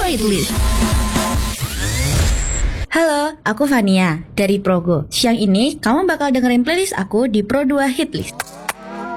Playlist. Halo, aku Vania dari Progo. Siang ini kamu bakal dengerin playlist aku di Pro 2 Hitlist.